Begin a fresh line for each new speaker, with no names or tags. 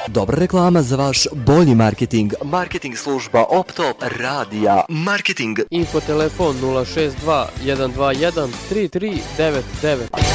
Dobra reklama za vaš bolji marketing. Marketing služba Optop radija. Marketing.
Info telefon 062 121 3399.